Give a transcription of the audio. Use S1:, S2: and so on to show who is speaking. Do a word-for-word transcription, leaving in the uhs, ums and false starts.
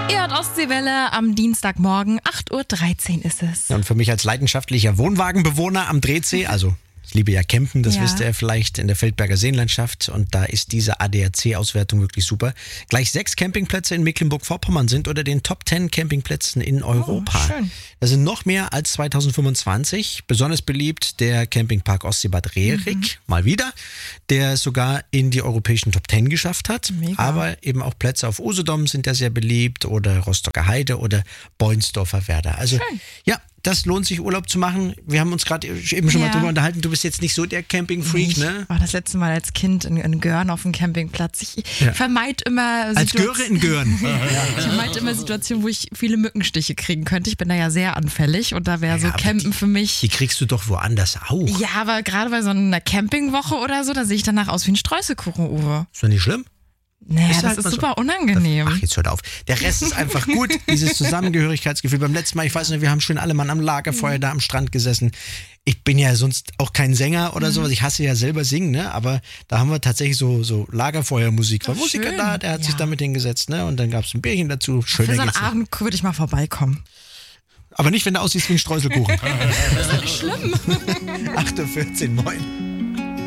S1: Ihr hört Ostseewelle am Dienstagmorgen, acht Uhr dreizehn ist es.
S2: Ja, und für mich als leidenschaftlicher Wohnwagenbewohner am Drehsee, also ich liebe ja Campen, das
S1: Ja.
S2: wisst ihr vielleicht, in der Feldberger Seenlandschaft, und da ist diese A D A C-Auswertung wirklich super. Gleich sechs Campingplätze in Mecklenburg-Vorpommern sind unter den Top zehn Campingplätzen in Europa.
S1: Oh, schön.
S2: Das sind noch mehr als zweitausendfünfundzwanzig. Besonders beliebt der Campingpark Ostseebad Rerik, mhm. mal wieder, der es sogar in die europäischen Top zehn geschafft hat.
S1: Mega.
S2: Aber eben auch Plätze auf Usedom sind ja sehr beliebt oder Rostocker Heide oder Boinsdorfer Werder. Also
S1: Schön.
S2: ja, das lohnt sich, Urlaub zu machen. Wir haben uns gerade eben schon
S1: Ja.
S2: mal drüber unterhalten. Du bist jetzt nicht so der Camping-Freak,
S1: Ich
S2: ne?
S1: war das letzte Mal als Kind in, in Görn auf dem Campingplatz. Ich
S2: Ja.
S1: vermeide immer
S2: Als
S1: Situa-
S2: Göre in Görn.
S1: Ich vermeide immer Situationen, wo ich viele Mückenstiche kriegen könnte. Ich bin da ja sehr anfällig und da wäre
S2: Ja,
S1: so
S2: aber
S1: Campen
S2: die-
S1: für mich.
S2: Die kriegst du doch woanders auch.
S1: Ja, aber gerade bei so einer Campingwoche oder so, da sehe ich danach aus wie ein Streuselkuchen, Uwe.
S2: Ist doch nicht schlimm?
S1: Naja,
S2: Ist
S1: das
S2: halt
S1: ist
S2: mal so.
S1: super unangenehm.
S2: Ach, jetzt hört auf. Der Rest ist einfach gut. Dieses Zusammengehörigkeitsgefühl. Beim letzten Mal, ich weiß nicht, wir haben schön alle Mann am Lagerfeuer da am Strand gesessen. Ich bin ja sonst auch kein Sänger oder
S1: Mhm.
S2: sowas. Ich hasse ja selber singen, ne? Aber da haben wir tatsächlich so, so Lagerfeuermusik. War
S1: Ach,
S2: Musiker
S1: schön.
S2: da, der hat sich
S1: Ja.
S2: damit hingesetzt, ne? Und dann gab es ein Bierchen dazu.
S1: Für
S2: Schöner
S1: so einen
S2: geht's nicht.
S1: Abend würde ich mal vorbeikommen.
S2: Aber nicht, wenn du aussiehst wie ein Streuselkuchen.
S1: Das ist doch nicht schlimm.
S2: acht Uhr vierzehn, moin.